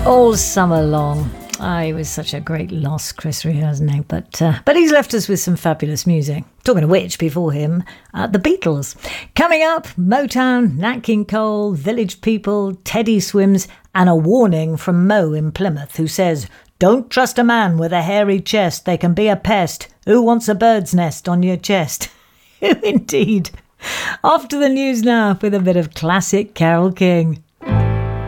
all summer long. He was such a great loss, Chris Rea, hasn't he? But he's left us with some fabulous music. Talking of which, before him, the Beatles. Coming up, Motown, Nat King Cole, Village People, Teddy Swims, and a warning from Mo in Plymouth, who says, "Don't trust a man with a hairy chest. They can be a pest. Who wants a bird's nest on your chest?" Who indeed? Off to the news now with a bit of classic Carole King.